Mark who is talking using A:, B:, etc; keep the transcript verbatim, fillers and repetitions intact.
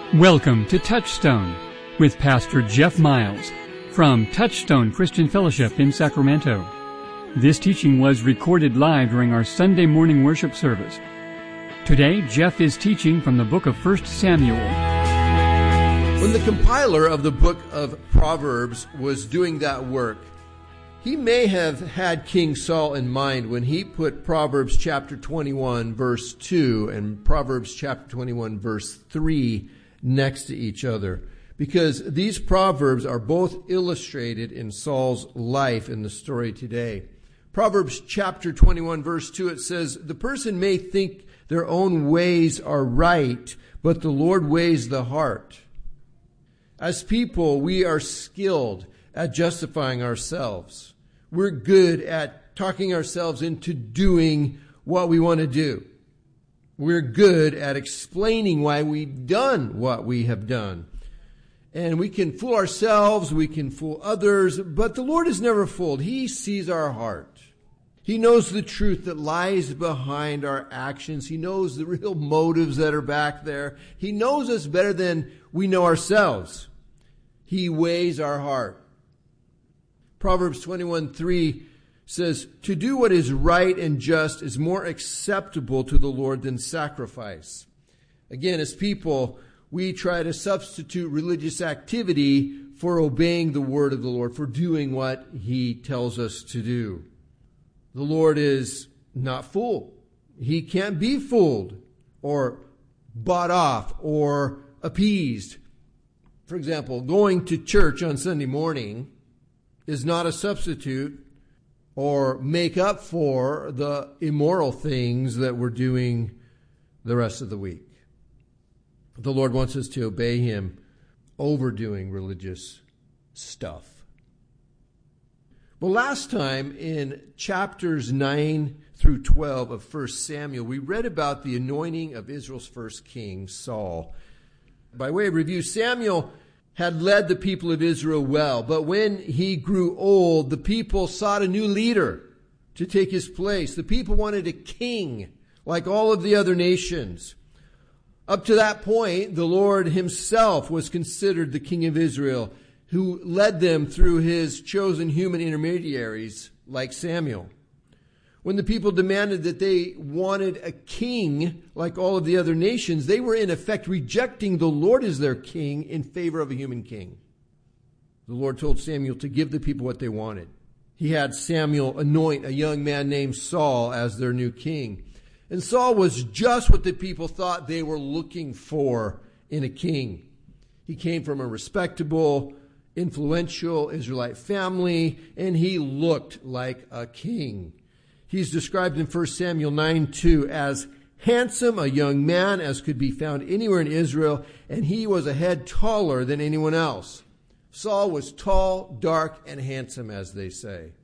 A: Welcome to Touchstone with Pastor Jeff Miles from Touchstone Christian Fellowship in Sacramento. This teaching was recorded live during our Sunday morning worship service. Today, Jeff is teaching from the book of First Samuel.
B: When the compiler of the book of Proverbs was doing that work, he may have had King Saul in mind when he put Proverbs chapter twenty-one, verse two, and Proverbs chapter twenty-one, verse three next to each other, because these proverbs are both illustrated in Saul's life in the story today. Proverbs chapter twenty-one, verse two, it says, "The person may think their own ways are right, but the Lord weighs the heart." As people, we are skilled at justifying ourselves. We're good at talking ourselves into doing what we want to do. We're good at explaining why we've done what we have done. And we can fool ourselves, we can fool others, but the Lord is never fooled. He sees our heart. He knows the truth that lies behind our actions. He knows the real motives that are back there. He knows us better than we know ourselves. He weighs our heart. Proverbs twenty-one three says, "To do what is right and just is more acceptable to the Lord than sacrifice." Again, as people, we try to substitute religious activity for obeying the word of the Lord, for doing what He tells us to do. The Lord is not fooled. He can't be fooled or bought off or appeased. For example, going to church on Sunday morning is not a substitute or make up for the immoral things that we're doing the rest of the week. The Lord wants us to obey Him, overdoing religious stuff. Well, last time in chapters nine through twelve of First Samuel, we read about the anointing of Israel's first king, Saul. By way of review, Samuel had led the people of Israel well, but when he grew old, the people sought a new leader to take his place. The people wanted a king like all of the other nations. Up to that point, the Lord Himself was considered the king of Israel, who led them through His chosen human intermediaries like Samuel. When the people demanded that they wanted a king like all of the other nations, they were in effect rejecting the Lord as their king in favor of a human king. The Lord told Samuel to give the people what they wanted. He had Samuel anoint a young man named Saul as their new king. And Saul was just what the people thought they were looking for in a king. He came from a respectable, influential Israelite family, and he looked like a king. He's described in First Samuel nine two as handsome, a young man as could be found anywhere in Israel, and he was a head taller than anyone else. Saul was tall, dark, and handsome, as they say.